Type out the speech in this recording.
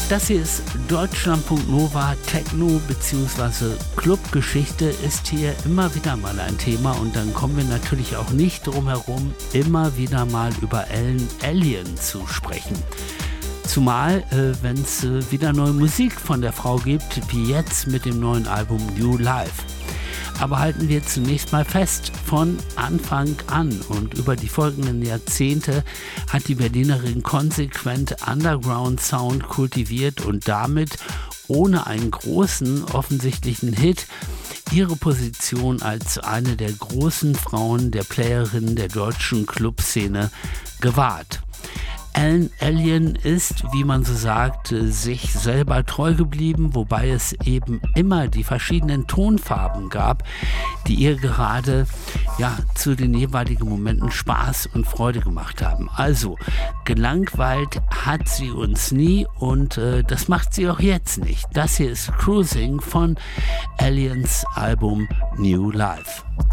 Das hier ist Deutschlandfunk Nova. Techno bzw. Clubgeschichte ist hier immer wieder mal ein Thema und dann kommen wir natürlich auch nicht drum herum, immer wieder mal über Ellen Allien zu sprechen. Zumal, wenn es wieder neue Musik von der Frau gibt, wie jetzt mit dem neuen Album New Life. Aber halten wir zunächst mal fest, von Anfang an und über die folgenden Jahrzehnte hat die Berlinerin konsequent Underground-Sound kultiviert und damit ohne einen großen offensichtlichen Hit ihre Position als eine der großen Frauen der Playerinnen der deutschen Clubszene gewahrt. Ellen Allien ist, wie man so sagt, sich selber treu geblieben, wobei es eben immer die verschiedenen Tonfarben gab, die ihr gerade zu den jeweiligen Momenten Spaß und Freude gemacht haben. Also gelangweilt hat sie uns nie und das macht sie auch jetzt nicht. Das hier ist Cruising von Alliens Album New Life.